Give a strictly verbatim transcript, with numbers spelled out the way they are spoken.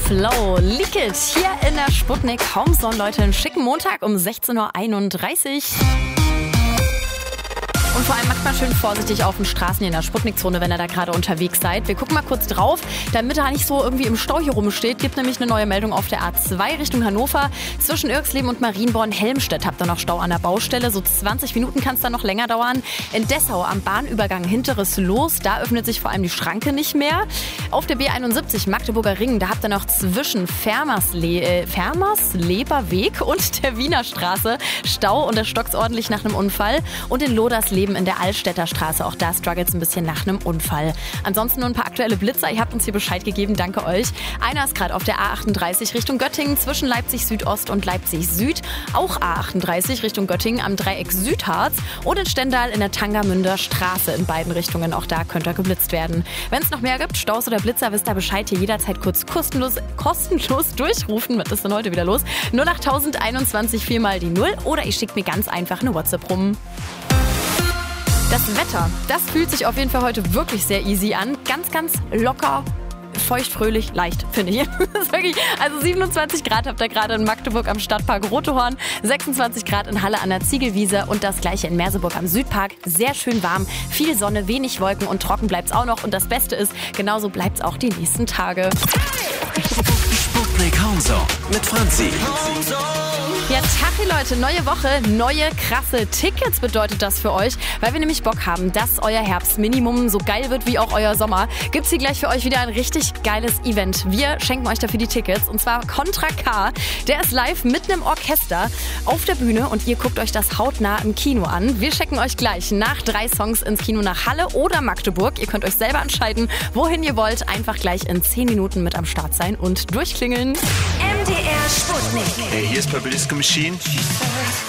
Flow. Leak It hier in der Sputnik Homezone, Leute. Einen schicken Montag um sechzehn Uhr einunddreißig. Und vor allem macht mal schön vorsichtig auf den Straßen hier in der Sputnik-Zone, wenn ihr da gerade unterwegs seid. Wir gucken mal kurz drauf, damit er nicht so irgendwie im Stau hier rumsteht. Gibt nämlich eine neue Meldung auf der A zwei Richtung Hannover. Zwischen Irxleben und Marienborn-Helmstedt habt ihr noch Stau an der Baustelle. So zwanzig Minuten kann es dann noch länger dauern. In Dessau am Bahnübergang Hinteres Los, da öffnet sich vor allem die Schranke nicht mehr. Auf der B einundsiebzig Magdeburger Ring, da habt ihr noch zwischen Fermersle- äh, Fermersleberweg und der Wiener Straße Stau und da stockt's ordentlich nach einem Unfall. Und in Lodersleben in der Altstädter Straße, auch da struggles ein bisschen nach einem Unfall. Ansonsten nur ein paar aktuelle Blitzer, ihr habt uns hier Bescheid gegeben, danke euch. Einer ist gerade auf der A achtunddreißig Richtung Göttingen zwischen Leipzig Südost und Leipzig Süd. Auch A achtunddreißig Richtung Göttingen am Dreieck Südharz und in Stendal in der Tangermünder Straße in beiden Richtungen. Auch da könnt ihr geblitzt werden. Wenn es noch mehr gibt, Staus oder Blitzer, wisst ihr Bescheid, hier jederzeit kurz kostenlos, kostenlos durchrufen. Was ist denn heute wieder los? null acht einundzwanzig vier mal die null oder ihr schickt mir ganz einfach eine WhatsApp rum. Das Wetter, das fühlt sich auf jeden Fall heute wirklich sehr easy an. Ganz, ganz locker, feucht, fröhlich, leicht, finde ich. Das ist wirklich, also siebenundzwanzig Grad habt ihr gerade in Magdeburg am Stadtpark Rotehorn, sechsundzwanzig Grad in Halle an der Ziegelwiese und das gleiche in Merseburg am Südpark. Sehr schön warm, viel Sonne, wenig Wolken und trocken bleibt's auch noch. Und das Beste ist, genauso bleibt's auch die nächsten Tage. Sputnik Homezone mit Franzi. Ja, Tachi Leute, neue Woche, neue krasse Tickets bedeutet das für euch, weil wir nämlich Bock haben, dass euer Herbstminimum so geil wird wie auch euer Sommer. Gibt's hier gleich für euch wieder ein richtig geiles Event. Wir schenken euch dafür die Tickets und zwar Contra K. Der ist live mit einem Orchester auf der Bühne und ihr guckt euch das hautnah im Kino an. Wir schicken euch gleich nach drei Songs ins Kino nach Halle oder Magdeburg. Ihr könnt euch selber entscheiden, wohin ihr wollt. Einfach gleich in zehn Minuten mit am Start sein und durchklingeln. M D R Sputnik. Hey, hier ist Purple Disco Machine.